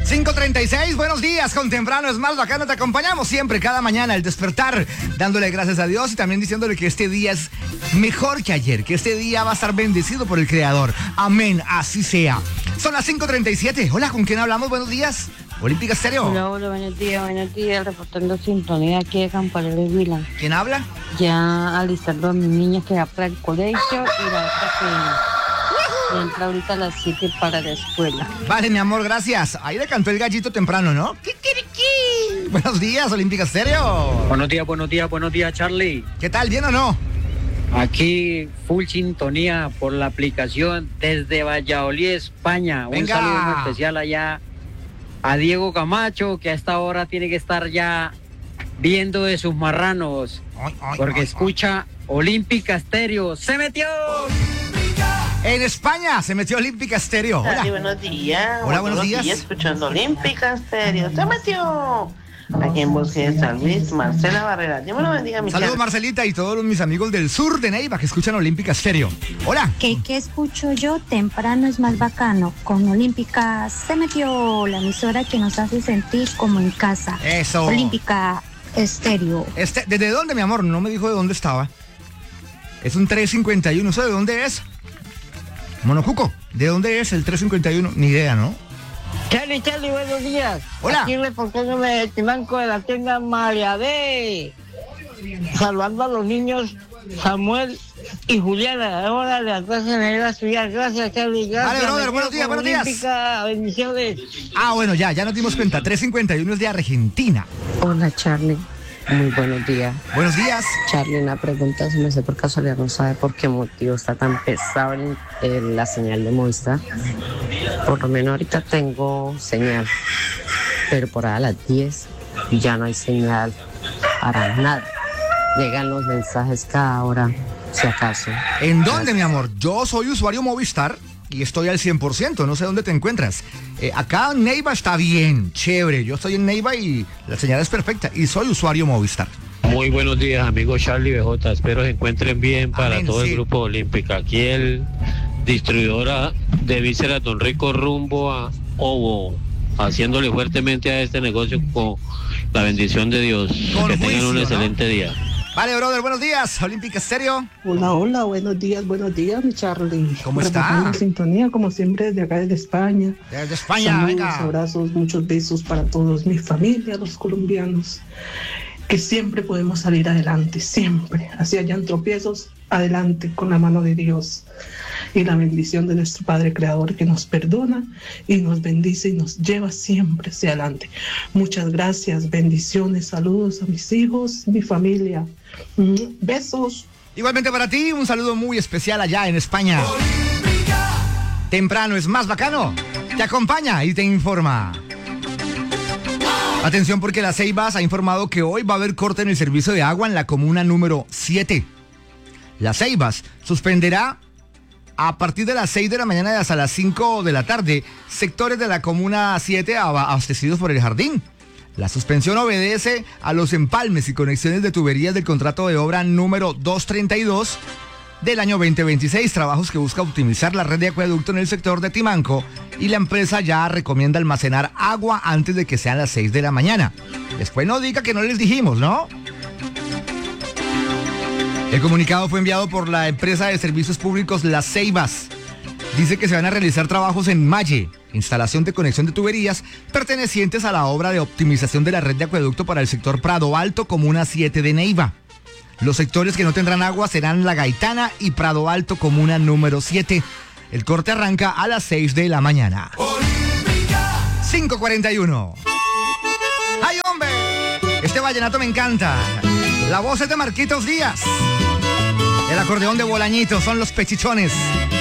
5:36, buenos días, con Temprano es más bacano, te acompañamos siempre, cada mañana, al despertar, dándole gracias a Dios y también diciéndole que este día es mejor que ayer, que este día va a estar bendecido por el Creador. Amén, así sea. Son las 5:37, hola, ¿con quién hablamos? Buenos días, Olímpica Estéreo. Hola, buenos días, reportando sintonía aquí de Campaleres Vila. ¿Quién habla? Ya alistando a mis niñas que va para el colegio y la otra que entra ahorita a las 7 para la escuela. Vale, mi amor, gracias. Ahí le cantó el gallito temprano, ¿no? ¡Kikiriki! Buenos días, Olímpica Estéreo. Buenos días, Charlie. ¿Qué tal, bien o no? Aquí, full sintonía por la aplicación desde Valladolid, España. Venga. Un saludo muy especial allá a Diego Camacho, que a esta hora tiene que estar ya viendo de sus marranos, porque escucha Olímpica Estéreo. ¡Se metió! En España se metió Olímpica Estéreo. Hola. Sí, buenos días. Hola, buenos días. Escuchando Olímpica Estéreo. Se metió. Aquí en Bosque de San Luis, Marcela Barrera. Dios me lo bendiga, mi Saludos, Charlie. Marcelita, y todos mis amigos del sur de Neiva que escuchan Olímpica Estéreo. Hola. ¿Qué escucho yo? Temprano es más bacano. Con Olímpica se metió la emisora que nos hace sentir como en casa. Eso. Olímpica Estéreo. ¿Desde dónde, mi amor? No me dijo de dónde estaba. Es un 351. ¿Eso de dónde es? Monocuco, ¿de dónde es el 351? Ni idea, ¿no? Charlie, buenos días. Hola. Aquí reportándome el Timanco de la tienda María D. Saludando a los niños Samuel y Juliana. Ahora de atrás en la ciudad. Gracias, Charlie. Gracias. Vale, brother, buenos días, buenos días. Olímpica, bendiciones. Bueno, ya nos dimos cuenta. 351 es de Argentina. Hola, Charlie. Muy buenos días. Buenos días. Charlie, una pregunta, si me sé por casualidad, no sabe por qué motivo está tan pesado la señal de Movistar. Por lo menos ahorita tengo señal, pero por ahí a las 10 ya no hay señal para nada. Llegan los mensajes cada hora, si acaso. ¿En dónde, mi amor? Yo soy usuario Movistar y estoy al 100%, no sé dónde te encuentras. Acá en Neiva está bien, chévere. Yo estoy en Neiva y la señal es perfecta y soy usuario Movistar. Muy buenos días, amigos Charlie BJ. Espero se encuentren bien para Amén, todo sí. el grupo Olímpica. Aquí el distribuidora de vísceras Don Rico rumbo a Ovo, haciéndole fuertemente a este negocio con la bendición de Dios. Con Que tengan juicio, un ¿no? excelente día. Vale, brother, buenos días. Olímpica Estéreo. Hola, buenos días, mi Charlie. ¿Cómo está? Reportando en sintonía, como siempre, desde acá, desde España. Desde España, Saludos, venga. abrazos, muchos besos para todos, mi familia, los colombianos, que siempre podemos salir adelante, siempre. Así hayan tropiezos, adelante, con la mano de Dios. Y la bendición de nuestro Padre Creador, que nos perdona y nos bendice y nos lleva siempre hacia adelante. Muchas gracias, bendiciones, saludos a mis hijos, mi familia. Besos. Igualmente para ti, un saludo muy especial allá en España. Temprano es más bacano. Te acompaña y te informa. Atención, porque la Ceibas ha informado que hoy va a haber corte en el servicio de agua en la comuna número 7. La Ceibas suspenderá a partir de las 6 de la mañana y hasta las 5 de la tarde sectores de la comuna 7 abastecidos por el jardín. La suspensión obedece a los empalmes y conexiones de tuberías del contrato de obra número 232 del año 2026, trabajos que busca optimizar la red de acueducto en el sector de Timanco, y la empresa ya recomienda almacenar agua antes de que sean las 6 de la mañana. Después no diga que no les dijimos, ¿no? El comunicado fue enviado por la empresa de servicios públicos Las Ceibas. Dice que se van a realizar trabajos en Malle, instalación de conexión de tuberías pertenecientes a la obra de optimización de la red de acueducto para el sector Prado Alto, comuna 7 de Neiva. Los sectores que no tendrán agua serán La Gaitana y Prado Alto, comuna número 7. El corte arranca a las 6 de la mañana. 5:41. ¡Ay, hombre! Este vallenato me encanta. La voz es de Marquitos Díaz. El acordeón de Bolañito son los Pechichones.